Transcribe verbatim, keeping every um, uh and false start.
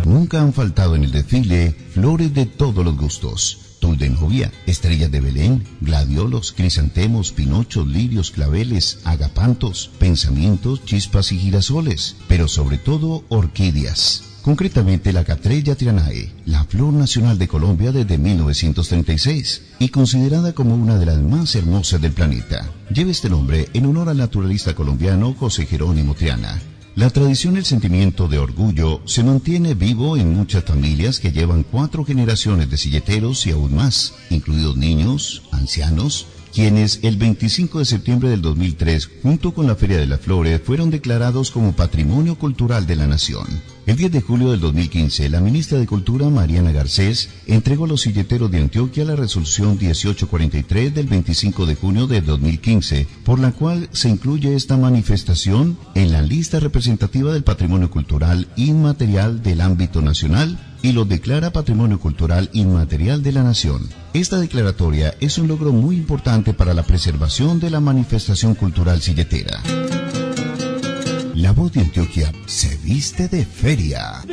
nunca han faltado en el desfile flores de todos los gustos. Tul de Novia, estrellas de Belén, gladiolos, crisantemos, pinochos, lirios, claveles, agapantos, pensamientos, chispas y girasoles, pero sobre todo orquídeas. Concretamente la Cattleya trianae, la flor nacional de Colombia desde mil novecientos treinta y seis y considerada como una de las más hermosas del planeta. Lleva este nombre en honor al naturalista colombiano José Jerónimo Triana. La tradición y el sentimiento de orgullo se mantiene vivo en muchas familias que llevan cuatro generaciones de silleteros y aún más, incluidos niños, ancianos, quienes el veinticinco de septiembre del dos mil tres, junto con la Feria de las Flores, fueron declarados como Patrimonio Cultural de la Nación. El diez de julio del dos mil quince, la ministra de Cultura, Mariana Garcés, entregó a los silleteros de Antioquia la resolución dieciocho cuarenta y tres del veinticinco de junio de dos mil quince, por la cual se incluye esta manifestación en la lista representativa del patrimonio cultural inmaterial del ámbito nacional y lo declara Patrimonio Cultural Inmaterial de la Nación. Esta declaratoria es un logro muy importante para la preservación de la manifestación cultural silletera. La voz de Antioquia se viste de feria.